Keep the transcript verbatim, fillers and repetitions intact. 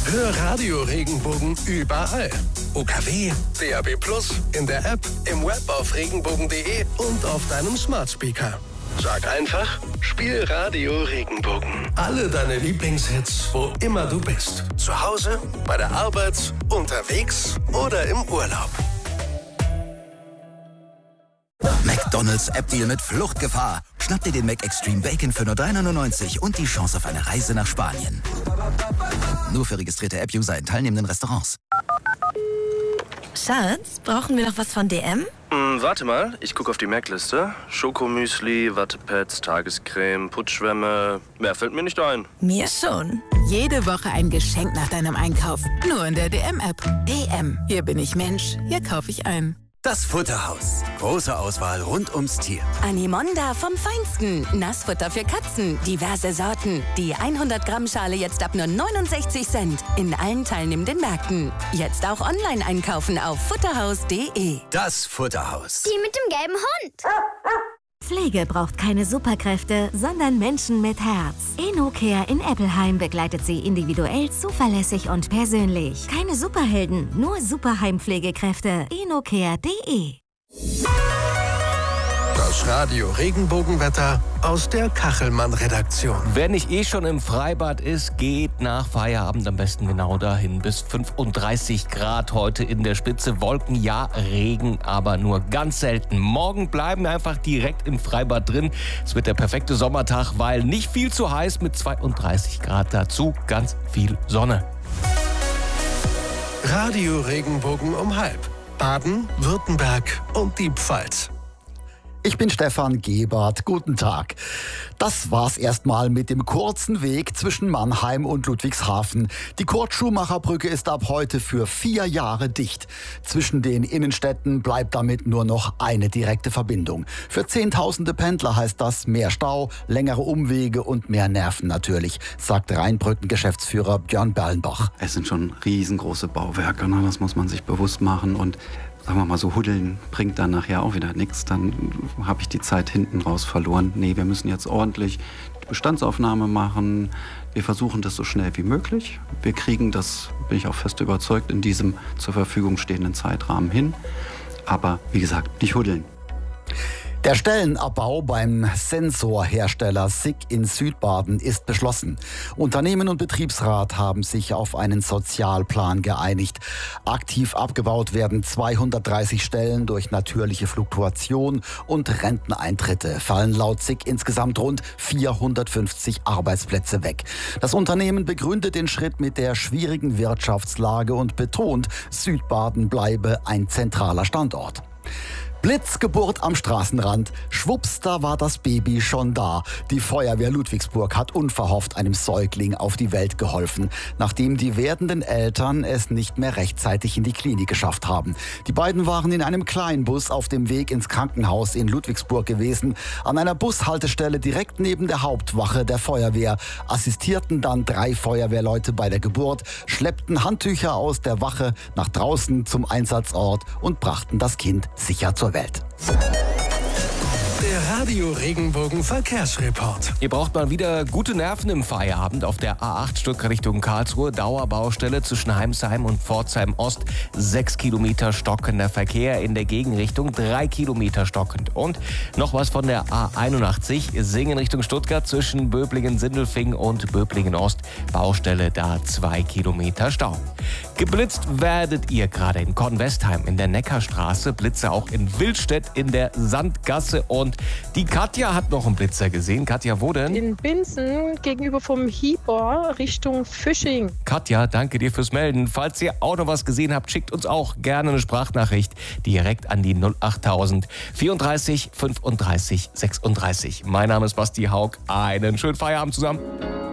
Hör Radio Regenbogen überall. U K W, D A B plus, in der App, im Web auf regenbogen punkt de und auf deinem Smart Speaker. Sag einfach, spiel Radio Regenbogen. Alle deine Lieblingshits, wo immer du bist. Zu Hause, bei der Arbeit, unterwegs oder im Urlaub. McDonald's App-Deal mit Fluchtgefahr. Schnapp dir den Mac Extreme Bacon für nur drei neunundneunzig und die Chance auf eine Reise nach Spanien. Nur für registrierte App-User in teilnehmenden Restaurants. Schatz, brauchen wir noch was von D M? Hm, warte mal, ich gucke auf die Mac-Liste. Schokomüsli, Wattepads, Tagescreme, Putzschwämme. Mehr fällt mir nicht ein. Mir schon. Jede Woche ein Geschenk nach deinem Einkauf. Nur in der D M-App. D M. Hier bin ich Mensch. Hier kaufe ich ein. Das Futterhaus. Große Auswahl rund ums Tier. Animonda vom Feinsten. Nassfutter für Katzen. Diverse Sorten. Die hundert Gramm Schale jetzt ab nur neunundsechzig Cent. In allen teilnehmenden Märkten. Jetzt auch online einkaufen auf futterhaus punkt de. Das Futterhaus. Die mit dem gelben Hund. Pflege braucht keine Superkräfte, sondern Menschen mit Herz. Enocare in Eppelheim begleitet sie individuell, zuverlässig und persönlich. Keine Superhelden, nur Superheimpflegekräfte. enocare punkt de. Das Radio Regenbogenwetter aus der Kachelmann-Redaktion. Wer nicht eh schon im Freibad ist, geht nach Feierabend am besten genau dahin. Bis fünfunddreißig Grad heute in der Spitze. Wolken, ja, Regen, aber nur ganz selten. Morgen bleiben wir einfach direkt im Freibad drin. Es wird der perfekte Sommertag, weil nicht viel zu heiß mit zweiunddreißig Grad. Dazu ganz viel Sonne. Radio Regenbogen um halb. Baden, Württemberg und die Pfalz. Ich bin Stefan Gebert. Guten Tag. Das war's erstmal mit dem kurzen Weg zwischen Mannheim und Ludwigshafen. Die Kurt-Schumacher-Brücke ist ab heute für vier Jahre dicht. Zwischen den Innenstädten bleibt damit nur noch eine direkte Verbindung. Für Zehntausende Pendler heißt das mehr Stau, längere Umwege und mehr Nerven natürlich, sagt Rheinbrücken-Geschäftsführer Björn Berlenbach. Es sind schon riesengroße Bauwerke, ne? Das muss man sich bewusst machen und sagen wir mal so, Huddeln bringt dann nachher auch wieder nichts. Dann habe ich die Zeit hinten raus verloren. Nee, wir müssen jetzt ordentlich die Bestandsaufnahme machen. Wir versuchen das so schnell wie möglich. Wir kriegen das, bin ich auch fest überzeugt, in diesem zur Verfügung stehenden Zeitrahmen hin. Aber wie gesagt, nicht huddeln. Der Stellenabbau beim Sensorhersteller S I G in Südbaden ist beschlossen. Unternehmen und Betriebsrat haben sich auf einen Sozialplan geeinigt. Aktiv abgebaut werden zweihundertdreißig Stellen durch natürliche Fluktuation und Renteneintritte. Fallen laut S I G insgesamt rund vierhundertfünfzig Arbeitsplätze weg. Das Unternehmen begründet den Schritt mit der schwierigen Wirtschaftslage und betont, Südbaden bleibe ein zentraler Standort. Blitzgeburt am Straßenrand. Schwupps, da war das Baby schon da. Die Feuerwehr Ludwigsburg hat unverhofft einem Säugling auf die Welt geholfen, nachdem die werdenden Eltern es nicht mehr rechtzeitig in die Klinik geschafft haben. Die beiden waren in einem Kleinbus auf dem Weg ins Krankenhaus in Ludwigsburg gewesen. An einer Bushaltestelle direkt neben der Hauptwache der Feuerwehr assistierten dann drei Feuerwehrleute bei der Geburt, schleppten Handtücher aus der Wache nach draußen zum Einsatzort und brachten das Kind sicher zur Welt. Der Radio Regenbogen Verkehrsreport. Ihr braucht mal wieder gute Nerven im Feierabend auf der A acht Stuttgart Richtung Karlsruhe. Dauerbaustelle zwischen Heimsheim und Pforzheim Ost. Sechs Kilometer stockender Verkehr in der Gegenrichtung. Drei Kilometer stockend. Und noch was von der A einundachtzig. Singen Richtung Stuttgart zwischen Böblingen-Sindelfingen und Böblingen-Ost. Baustelle da zwei Kilometer Stau. Geblitzt werdet ihr gerade in Kornwestheim in der Neckarstraße. Blitze auch in Wildstedt in der Sandgasse. Und die Katja hat noch einen Blitzer gesehen. Katja, wo denn? In Binsen gegenüber vom Hibor Richtung Füsching. Katja, danke dir fürs Melden. Falls ihr auch noch was gesehen habt, schickt uns auch gerne eine Sprachnachricht direkt an die null achttausend vierunddreißig fünfunddreißig sechsunddreißig. Mein Name ist Basti Haug. Einen schönen Feierabend zusammen.